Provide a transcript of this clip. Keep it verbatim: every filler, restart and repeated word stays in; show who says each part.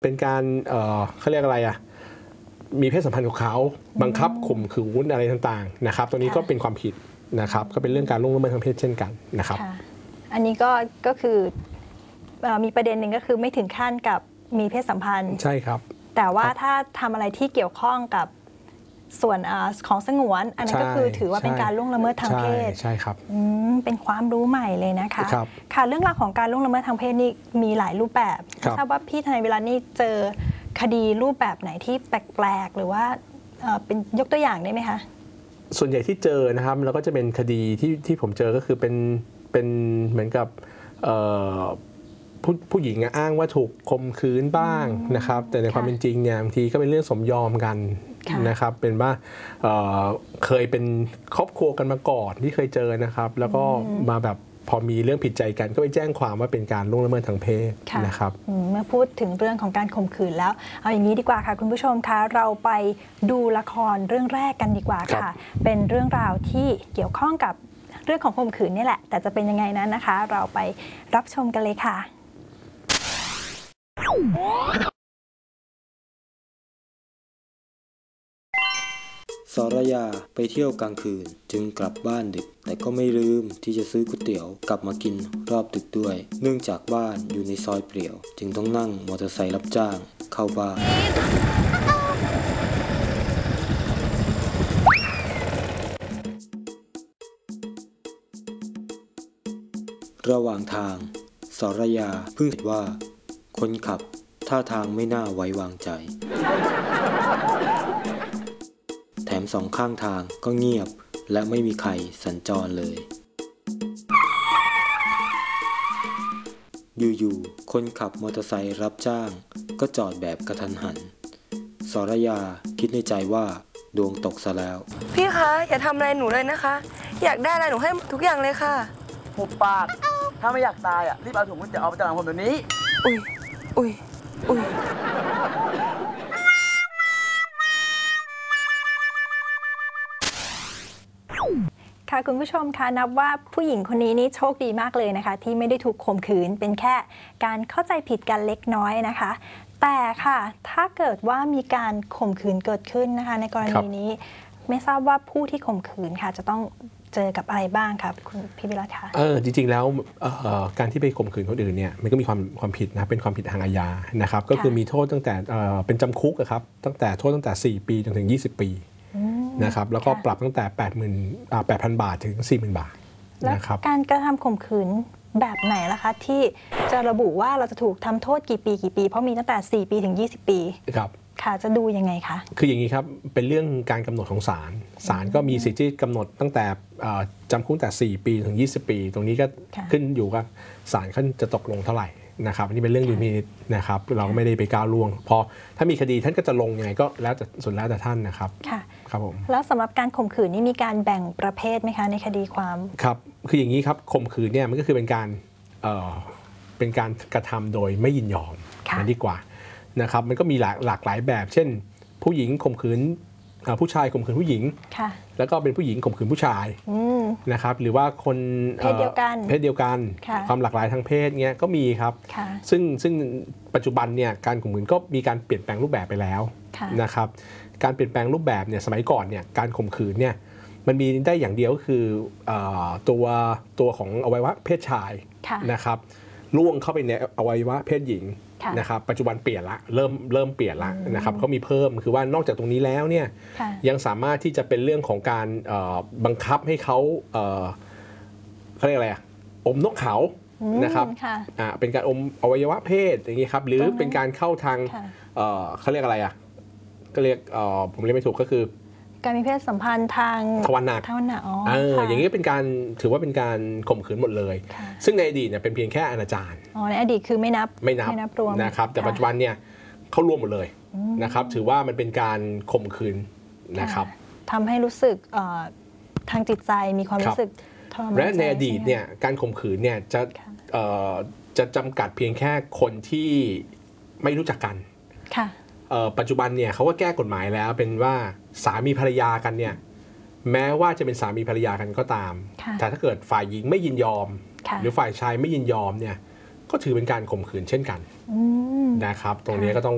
Speaker 1: เป็นการเอ่อเขาเรียกอะไรอ่ะมีเพศสัมพันธ์กับเขาบังคับข่มขืนอะไรต่างๆนะครับตัวนี้ก็เป็นความผิดนะครับก็เป็นเรื่องการล่วงละเมิดทางเพศเช่นกันนะครับ
Speaker 2: อันนี้ก็ก็คือมีประเด็นหนึ่งก็คือไม่ถึงขั้นกับมีเพศสัมพันธ์
Speaker 1: ใช่ครับ
Speaker 2: แต่ว่าถ้าทำอะไรที่เกี่ยวข้องกับส่วนของสงวนอันนั้นก็คือถือว่าเป็นการล่วงละเมิดทางเพศ
Speaker 1: ใช่ครับ
Speaker 2: เป็นความรู้ใหม่เลยนะคะ
Speaker 1: ครับ
Speaker 2: ค่ะเรื่องราวของการล่วงละเมิดทางเพศนี่มีหลายรูปแบบทราบว่าพี่ทนายเวลานี่เจอคดีรูปแบบไหนที่แปลกๆหรือว่าเป็นยกตัวอย่างได้ไหมคะ
Speaker 1: ส่วนใหญ่ที่เจอนะครับแล้วก็จะเป็นคดีที่ที่ผมเจอก็คือเป็นเป็นเหมือนกับผู้ผู้หญิงอ้างว่าถูกข่มขืนบ้างนะครับแต่ในความเป็นจริงเนี่ยบางทีก็เป็นเรื่องสมยอมกันนะครับเป็นว่าเ, เคยเป็นครอบครัวกันมาก่อนที่เคยเจอนะครับแล้วก็มาแบบพอมีเรื่องผิดใจกันก็ไปแจ้งความว่าเป็นการล่วงละเมิดทางเพศนะครับ
Speaker 2: เมื่อพูดถึงเรื่องของการข่มขืนแล้วเอาอย่างนี้ดีกว่าค่ะคุณผู้ชมคะเราไปดูละครเรื่องแรกกันดีกว่าค่ะเป็นเรื่องราวที่เกี่ยวข้องกับเรื่องของข่มขืนนี่แหละแต่จะเป็นยังไงนั้นนะคะเราไปรับชมกันเลยค่ะ
Speaker 3: สรยาไปเที่ยวกลางคืนจึงกลับบ้านดึกแต่ก็ไม่ลืมที่จะซื้อก๋วยเตี๋ยวกลับมากินรอบดึกด้วยเนื่องจากบ้านอยู่ในซอยเปลี่ยวจึงต้องนั่งมอเตอร์ไซค์รับจ้างเข้าบ้านระหว่างทางสรยาเพิ่งเห็นว่าคนขับท่าทางไม่น่าไว้วางใจแถมสองข้างทางก็เงียบและไม่มีใครสัญจรเลยอยู่ๆคนขับมอเตอร์ไซค์รับจ้างก็จอดแบบกระทันหันสรยาคิดในใจว่าดวงตกซะแล้ว
Speaker 4: พี่คะอย่าทำอะไรหนูเลยนะคะอยากได้อะไรหนูให้ทุกอย่างเลยค่ะ
Speaker 5: หุบปากถ้าไม่อยากตายอ่ะรีบเอาถุงก๋วยเตี๋ยวเอาไปจากหลังผมเดี๋ยวนี้
Speaker 4: อุ้ยอุ้ยอุ้ย
Speaker 2: ค่ะคุณผู้ชมคะนับว่าผู้หญิงคนนี้นี่โชคดีมากเลยนะคะที่ไม่ได้ถูกข่มขืนเป็นแค่การเข้าใจผิดกันเล็กน้อยนะคะแต่ค่ะถ้าเกิดว่ามีการข่มขืนเกิดขึ้นนะคะในกรณีนี้ไม่ทราบว่าผู้ที่ข่มขืนค่ะจะต้องเจอกับอะไรบ้างครับคุณพิวิรัตน์คะ
Speaker 1: เออจริงๆแล้วการที่ไปข่มขืนคนอื่นเนี่ยมันก็มีความความผิดนะเป็นความผิดทางอาญานะครับก็คือมีโทษตั้งแต่เป็นจำคุกครับตั้งแต่โทษตั้งแต่สี่ปีจนถึงยี่สิบปีนะครับแล้วก็ปรับตั้งแต่ แปดหมื่น แปดพัน บาทถึง สี่หมื่น บาทนะครับ
Speaker 2: การกระทำข่มขืนแบบไหนล่ะคะที่จะระบุว่าเราจะถูกทำโทษกี่ปีกี่ปีเพราะมีตั้งแต่สี่ปีถึงยี่สิบปี
Speaker 1: ครับ
Speaker 2: ค่ะจะดูยังไงคะ
Speaker 1: คืออย่างนี้ครับเป็นเรื่องการกำหนดของศาลศาลก็มีสิทธิ์ที่กำหนดตั้งแต่จำคุกแต่สี่ปีถึงยี่สิบปีตรงนี้ก็ขึ้นอยู่กับศาลเขาจะตกลงเท่าไหร่นะครับอันนี้เป็นเรื่องดุลพินิจนะครับเราไม่ได้ไปก้าวล่วงพอถ้ามีคดีท่านก็จะลงยังไงก็แล้วแต่ส่วนแล้วแต่ท่านนะครับ
Speaker 2: ค่ะ
Speaker 1: ครับผม
Speaker 2: แล้วสำหรับการข่มขืนนี่มีการแบ่งประเภทไหมคะในคดีความ
Speaker 1: ครับคืออย่างนี้ครับข่มขืนเนี่ยมันก็คือเป็นการเอ่อเป็นการกระทำโดยไม่ยินยอมนั่นดีกว่านะครับมันก็มีหลากหลากหลายแบบเช่นผู้หญิงข่มขืนผู้ชายข่มขืนผู้หญิงแล้วก็เป็นผู้หญิงข่มขืนผู้ชายนะครับหรือว่าคน
Speaker 2: เพศเดียวกัน
Speaker 1: เพศเดียวกันความหลากหลายทางเพศเงี้ยก็มีครับซึ่งซึ่งปัจจุบันเนี่ยการข่มขืนก็มีการเปลี่ยนแปลงรูปแบบไปแล้วนะครับการเปลี่ยนแปลงรูปแบบเนี่ยสมัยก่อนเนี่ยการข่มขืนเนี่ยมันมีได้อย่างเดียวก็คือตัวตัวของอวัยวะเพศชายนะครับล่วงเข้าไปในอวัยวะเพศหญิงนะครับปัจจุบันเปลี่ยนละเริ่มเริ่มเปลี่ยนละนะครับเขามีเพิ่มคือว่านอกจากตรงนี้แล้วเนี่ยยังสามารถที่จะเป็นเรื่องของการบังคับให้เขาเขาเรียกอะไรอะอมนกเขานะครับอ่าเป็นการอมอวัยวะเพศอย่างนี้ครับหรือเป็นการเข้าทางเขาเรียกอะไรอะก็เรียกผมเรียกไม่ถูกก็คือ
Speaker 2: การมีเพศสัมพันธ์ทาง
Speaker 1: ทวารหนัก
Speaker 2: ทวารหนักอ๋อ
Speaker 1: เอออย่างนี้เป็นการถือว่าเป็นการข่มขืนหมดเลยซึ่งในอดีตเนี่ยเป็นเพียงแค่อนาจาร
Speaker 2: อ๋อในอดีตคือไม่นับ
Speaker 1: ไม่นับไม่นับรวมนะครับแต่ปัจจุบันเนี่ยเขารวมหมดเลยนะครับถือว่ามันเป็นการข่มขืนนะครับ
Speaker 2: ทำให้รู้สึกทางจิตใจมีความรู้สึกทรมานใจ
Speaker 1: และในอดีตเนี่ยการข่มขืนเนี่ยจะจะจำกัดเพียงแค่คนที่ไม่รู้จักกันปัจจุบันเนี่ยเขาก็แก้กฎหมายแล้วเป็นว่าสามีภรรยากันเนี่ยแม้ว่าจะเป็นสามีภรรยากันก็ตามแต่ถ้าเกิดฝ่ายหญิงไม่ยินยอมหรือฝ่ายชายไม่ยินยอมเนี่ยก็ถือเป็นการข่มขืนเช่นกันนะครับตรงนี้ก็ต้อง